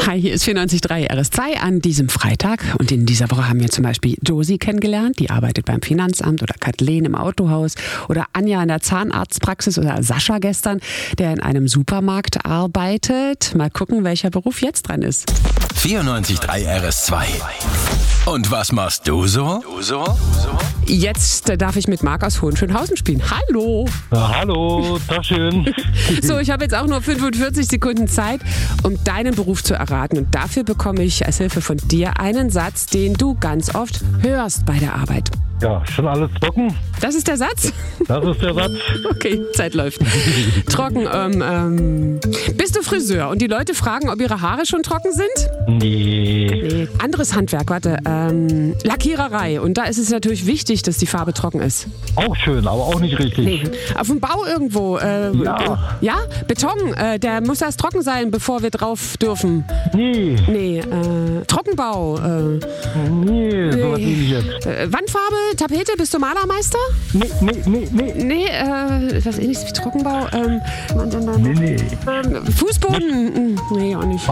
Hi, hier ist 94.3 RS2 an diesem Freitag. Und in dieser Woche haben wir zum Beispiel Josie kennengelernt, die arbeitet beim Finanzamt, oder Kathleen im Autohaus oder Anja in der Zahnarztpraxis oder Sascha gestern, der in einem Supermarkt arbeitet. Mal gucken, welcher Beruf jetzt dran ist. 94.3 RS2. Und was machst du so? Jetzt darf ich mit Marc aus Hohenschönhausen spielen. Hallo! Ja, hallo, Tag schön. So, ich habe jetzt auch nur 45 Sekunden Zeit, um deinen Beruf zu erraten. Und dafür bekomme ich als Hilfe von dir einen Satz, den du ganz oft hörst bei der Arbeit. Ja, schon alles trocken? Das ist der Satz? Das ist der Satz. Okay, Zeit läuft. Trocken, bist du Friseur und die Leute fragen, ob ihre Haare schon trocken sind? Nee. Anderes Handwerk, warte. Lackiererei. Und da ist es natürlich wichtig, dass die Farbe trocken ist. Auch schön, aber auch nicht richtig. Nee. Auf dem Bau irgendwo. Ja? Beton, der muss erst trocken sein, bevor wir drauf dürfen. Nee, Trockenbau. sowas will ich jetzt. Wandfarbe, Tapete, bist du Malermeister? Nee. Was ähnliches wie Trockenbau. Nee. Fußboden? Nee, auch nicht.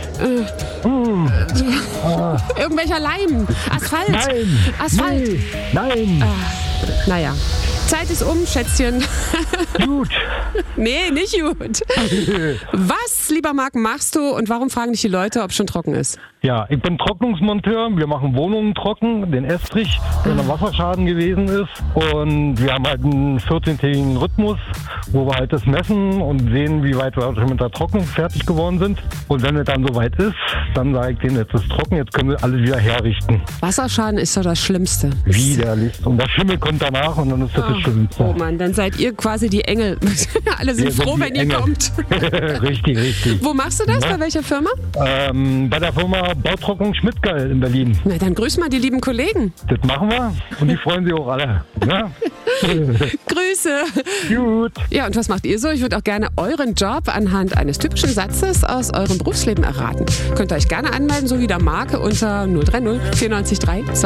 Irgendwelcher Leim. Asphalt. Nein. Asphalt. Nee. Nein. Naja. Zeit ist um, Schätzchen. Gut. Nee, nicht gut. Was, lieber Marc, machst du und warum fragen dich die Leute, ob schon trocken ist? Ja, ich bin Trocknungsmonteur. Wir machen Wohnungen trocken, den Estrich, wenn ein Wasserschaden gewesen ist. Und wir haben halt einen 14-tägigen Rhythmus, wo wir halt das messen und sehen, wie weit wir schon mit der Trocknung fertig geworden sind. Und wenn es dann soweit ist, dann sage ich denen, jetzt ist es trocken, jetzt können wir alles wieder herrichten. Wasserschaden ist doch das Schlimmste. Widerlich. Und der Schimmel kommt danach und dann ist das das Schlimmste. Oh Mann, dann seid ihr quasi die Engel. Alle sind froh, wenn ihr kommt. Richtig. Wo machst du das? Ja. Bei welcher Firma? Bei der Firma Bautrocknung Schmidtgeil in Berlin. Na, dann grüß mal die lieben Kollegen. Das machen wir und die freuen sich auch alle. Ja? Grüße. Gut. Ja, und was macht ihr so? Ich würde auch gerne euren Job anhand eines typischen Satzes aus eurem Berufsleben erraten. Könnt ihr euch gerne anmelden, so wie der Marc unter 030 94 3